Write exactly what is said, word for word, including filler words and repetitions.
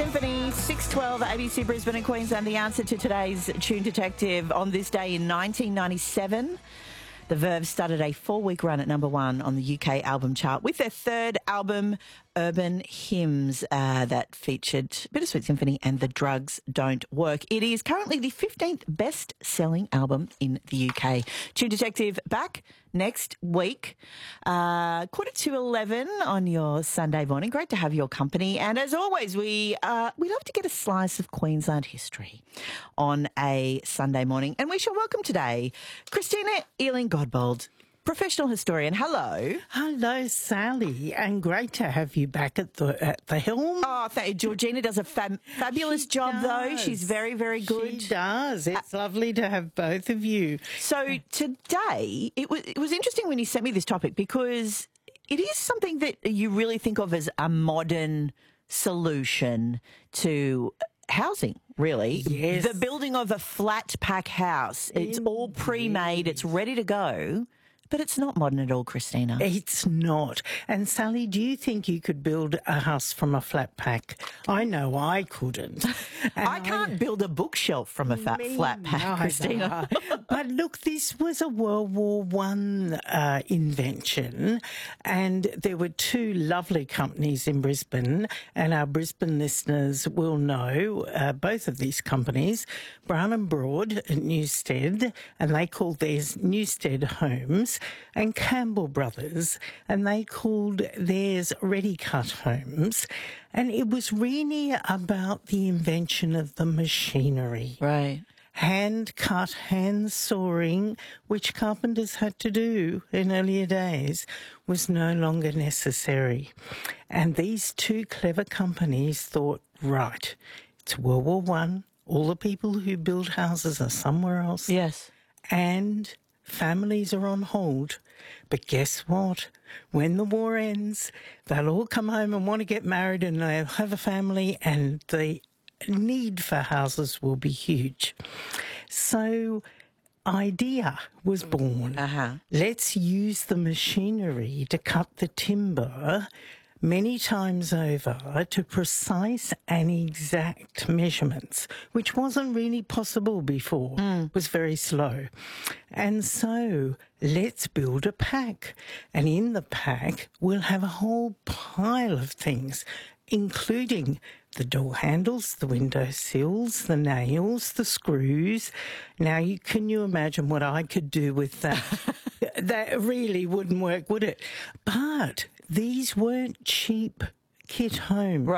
Symphony, six twelve, A B C Brisbane and Queensland. The answer to today's Tune Detective. On this day in nineteen ninety-seven, the Verve started a four-week run at number one on the U K album chart with their third album, Urban Hymns, uh, that featured Bittersweet Symphony and The Drugs Don't Work. It is currently the fifteenth best-selling album in the U K. Tune Detective back next week, uh, quarter to eleven on your Sunday morning. Great to have your company. And as always, we uh, we love to get a slice of Queensland history on a Sunday morning. And we shall welcome today Christina Ealing-Godbold, professional historian. Hello. Hello, Sally, and great to have you back at the at the helm. Oh, thank you. Georgina does a fab- fabulous She job, does. though. She's very, very good. She does. It's uh, lovely to have both of you. So today, it was it was interesting when you sent me this topic because it is something that you really think of as a modern solution to housing, really. Yes. The building of a flat pack house. It's Indeed. all pre-made. It's ready to go. But it's not modern at all, Christina. It's not. And Sally, do you think you could build a house from a flat pack? I know I couldn't. And I can't I, build a bookshelf from a fat, flat pack, neither. Christina. But look, this was a World War One uh, invention, and there were two lovely companies in Brisbane, and our Brisbane listeners will know uh, both of these companies, Brown and Broad at Newstead, and they called theirs Newstead Homes, and Campbell Brothers, and they called theirs Ready Cut Homes. And it was really about the invention of the machinery. Right. Hand cut, hand sawing, which carpenters had to do in earlier days, was no longer necessary. And these two clever companies thought, right, it's World War One, all the people who build houses are somewhere else. Yes. And families are on hold. But guess what? When the war ends, they'll all come home and want to get married and they'll have a family, and the need for houses will be huge. So idea was born. Uh-huh. Let's use the machinery to cut the timber many times over to precise and exact measurements, which wasn't really possible before. Mm. It was very slow. And so let's build a pack. And in the pack, we'll have a whole pile of things, including the door handles, the window sills, the nails, the screws. Now, you, can you imagine what I could do with that? That really wouldn't work, would it? But these weren't cheap kit homes. Right.